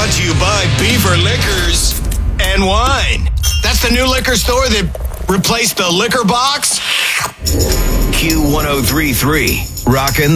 brought to you by Beaver Liquors and Wine. That's the new liquor store that replaced the liquor box. Q1033, rockin'